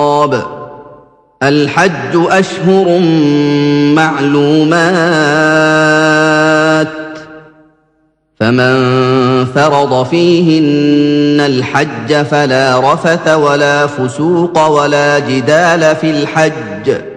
الحج أشهر معلومات فمن فرض فيهن الحج فلا رفث ولا فسوق ولا جدال في الحج